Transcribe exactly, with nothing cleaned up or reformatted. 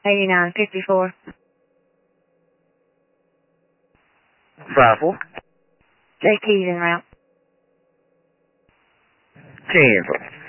eighty-nine fifty-four. five four. J Keys en route. ten four.